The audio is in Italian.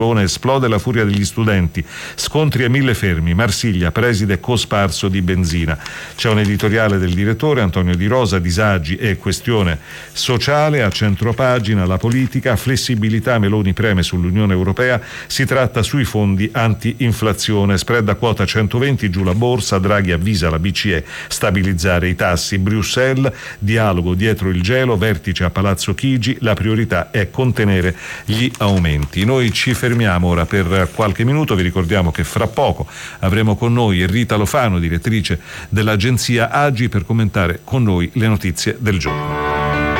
Esplode la furia degli studenti, scontri a 1000 fermi, Marsiglia, preside cosparso di benzina. C'è un editoriale del direttore Antonio Di Rosa, disagi e questione sociale. A centropagina la politica, flessibilità, Meloni preme sull'Unione Europea, si tratta sui fondi anti-inflazione, spread a quota 120, giù la borsa, Draghi avvisa la BCE, stabilizzare i tassi, Bruxelles, dialogo dietro il gelo, vertice a Palazzo Chigi, la priorità è contenere gli aumenti. Noi ci fermiamo ora per qualche minuto, vi ricordiamo che fra poco avremo con noi Rita Lofano, direttrice dell'agenzia AGI, per commentare con noi le notizie del giorno.